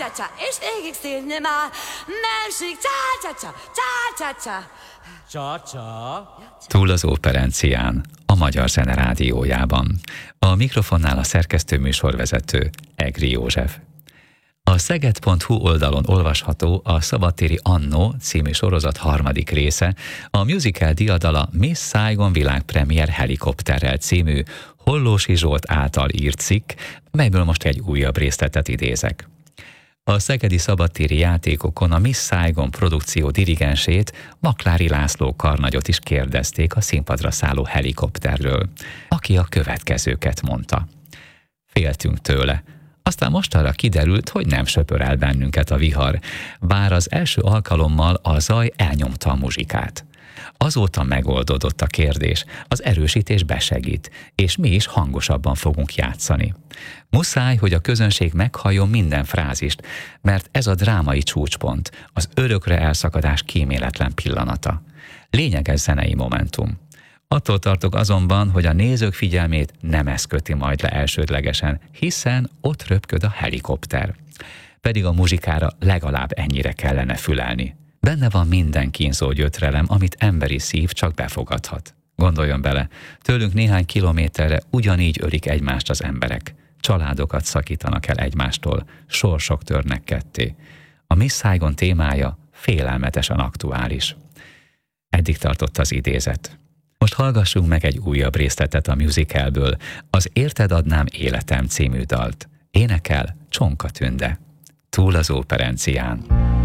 cha-cha-cha, és végig szívni már, melsik cha-cha-cha, cha-cha-cha. Csa-csa. Túl az Operencián, a Magyar Zene Rádiójában. A mikrofonnál a szerkesztő műsorvezető Egri József. A szeged.hu oldalon olvasható a Szabadtéri Annó című sorozat harmadik része, a musical diadala Miss Saigon világpremier helikopterrel című Hollósi Zsolt által írt cikk, melyből most egy újabb részletet idézek. A szegedi szabadtéri játékokon a Miss Saigon produkció dirigensét, Maklári László karnagyot is kérdezték a színpadra szálló helikopterről, aki a következőket mondta. Féltünk tőle. Aztán mostanra kiderült, hogy nem söpör el bennünket a vihar, bár az első alkalommal a zaj elnyomta a muzsikát. Azóta megoldódott a kérdés, az erősítés besegít, és mi is hangosabban fogunk játszani. Muszáj, hogy a közönség meghalljon minden frázist, mert ez a drámai csúcspont, az örökre elszakadás kíméletlen pillanata. Lényeges zenei momentum. Attól tartok azonban, hogy a nézők figyelmét nem ez köti majd le elsődlegesen, hiszen ott röpköd a helikopter. Pedig a muzsikára legalább ennyire kellene fülelni. Benne van minden kínzó gyötrelem, amit emberi szív csak befogadhat. Gondoljon bele, tőlünk néhány kilométerre ugyanígy ölik egymást az emberek. Családokat szakítanak el egymástól, sorsok törnek ketté. A Miss Saigon témája félelmetesen aktuális. Eddig tartott az idézet. Most hallgassunk meg egy újabb részletet a musicalből, az Érted adnám életem című dalt. Énekel Csonka Tünde. Túl az Operencián.